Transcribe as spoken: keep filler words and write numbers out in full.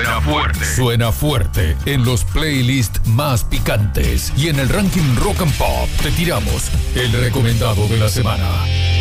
Suena fuerte. Suena fuerte en los playlists más picantes y en el ranking Rock and Pop te tiramos el recomendado de la semana.